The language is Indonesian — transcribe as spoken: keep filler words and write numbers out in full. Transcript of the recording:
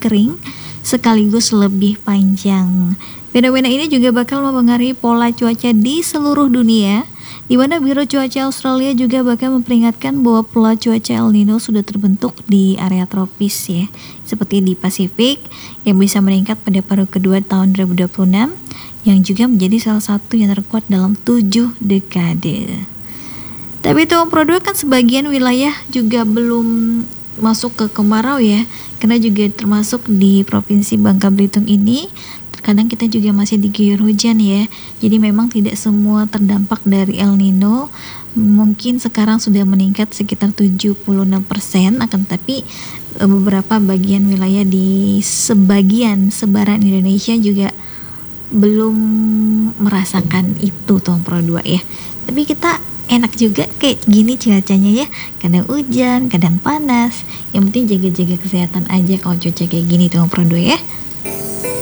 kering sekaligus lebih panjang. Fenomena ini juga bakal mempengaruhi pola cuaca di seluruh dunia, di mana Biro Cuaca Australia juga bahkan memperingatkan bahwa pola cuaca El Nino sudah terbentuk di area tropis ya, seperti di Pasifik yang bisa meningkat pada paruh kedua tahun dua ribu dua puluh enam, yang juga menjadi salah satu yang terkuat dalam tujuh dekade. Tapi itu Pro dua kan sebagian wilayah juga belum masuk ke kemarau ya, karena juga termasuk di Provinsi Bangka Belitung ini terkadang kita juga masih diguyur hujan ya. Jadi memang tidak semua terdampak dari El Nino. Mungkin sekarang sudah meningkat sekitar tujuh puluh enam persen, akan tetapi beberapa bagian wilayah di sebagian sebaran Indonesia juga belum merasakan itu tuh Pro dua ya. Tapi kita enak juga kayak gini cuacanya ya, kadang hujan, kadang panas. Yang penting jaga-jaga kesehatan aja kalau cuaca kayak gini tuh Pro dua ya.